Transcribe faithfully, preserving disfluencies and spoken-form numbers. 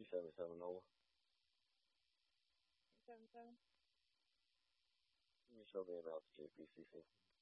seven seven Noah. Seven seven. You show me about the J P C C.